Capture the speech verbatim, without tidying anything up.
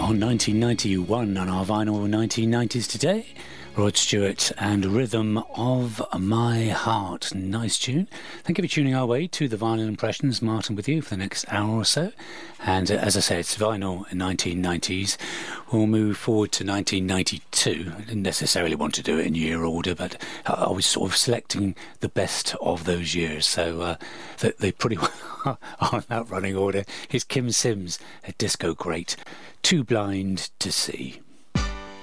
on nineteen ninety-one on our vinyl nineteen nineties today. Rod Stewart and Rhythm of My Heart. Nice tune. Thank you for tuning our way to the Vinyl Impressions. Martin with you for the next hour or so. And uh, as I say, it's vinyl nineteen nineties. We'll move forward to nineteen ninety-two. I didn't necessarily want to do it in year order, but I was sort of selecting the best of those years. So uh, they, they pretty well are in that running order. Here's Kim Sims, a disco great. Too Blind to See.